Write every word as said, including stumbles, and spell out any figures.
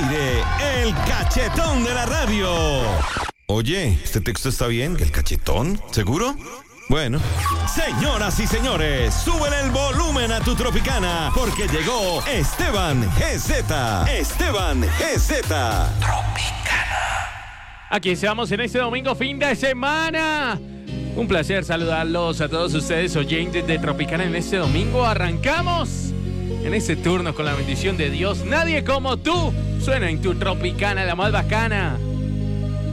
aire, el cachetón de la radio. Oye, ¿este texto está bien? ¿El cachetón? ¿Seguro? Bueno. Señoras y señores, súbele el volumen a tu Tropicana, porque llegó Esteban G Z. Esteban G Z. Tropicana. Aquí estamos en este domingo, fin de semana. Un placer saludarlos a todos ustedes, oyentes de Tropicana, en este domingo. Arrancamos en este turno con la bendición de Dios. Nadie como tú suena en tu Tropicana, la más bacana.